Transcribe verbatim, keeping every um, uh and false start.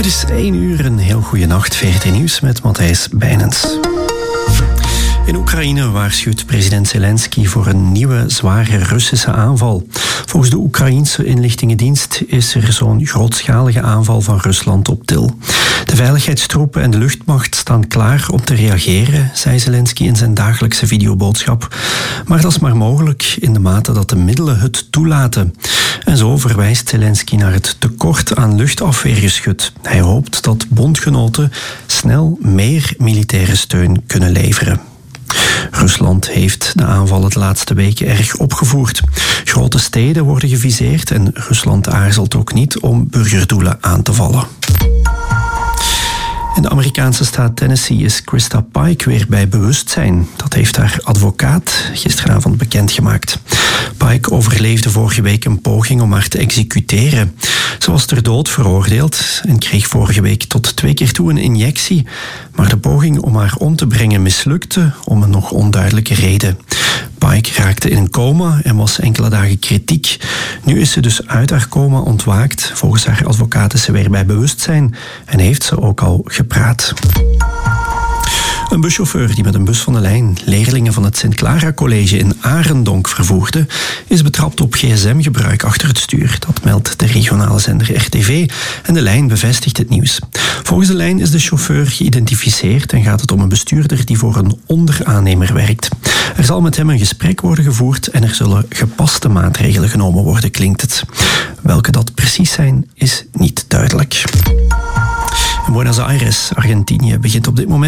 Het is één uur, een heel goede nacht. V R T Nieuws met Matthijs Bijnens. In Oekraïne waarschuwt president Zelensky voor een nieuwe zware Russische aanval. Volgens de Oekraïense inlichtingendienst is er zo'n grootschalige aanval van Rusland op til. De veiligheidstroepen en de luchtmacht staan klaar om te reageren, zei Zelensky in zijn dagelijkse videoboodschap. Maar dat is maar mogelijk in de mate dat de middelen het toelaten. En zo verwijst Zelensky naar het tekort aan luchtafweergeschut. Hij hoopt dat bondgenoten snel meer militaire steun kunnen leveren. Rusland heeft de aanvallen de laatste weken erg opgevoerd. Grote steden worden geviseerd en Rusland aarzelt ook niet om burgerdoelen aan te vallen. In de Amerikaanse staat Tennessee is Krista Pike weer bij bewustzijn. Dat heeft haar advocaat gisteravond bekendgemaakt. Pike overleefde vorige week een poging om haar te executeren. Ze was ter dood veroordeeld en kreeg vorige week tot twee keer toe een injectie. Maar de poging om haar om te brengen mislukte om een nog onduidelijke reden. Pike raakte in een coma en was enkele dagen kritiek. Nu is ze dus uit haar coma ontwaakt. Volgens haar advocaat is ze weer bij bewustzijn en heeft ze ook al gepraat. Een buschauffeur die met een bus van de lijn leerlingen van het Sint Clara College in Arendonk vervoerde, is betrapt op gsm-gebruik achter het stuur. Dat meldt de regionale zender R T V en de lijn bevestigt het nieuws. Volgens de lijn is de chauffeur geïdentificeerd en gaat het om een bestuurder die voor een onderaannemer werkt. Er zal met hem een gesprek worden gevoerd en er zullen gepaste maatregelen genomen worden, klinkt het. Welke dat precies zijn, is niet duidelijk. In Buenos Aires, Argentinië, begint op dit moment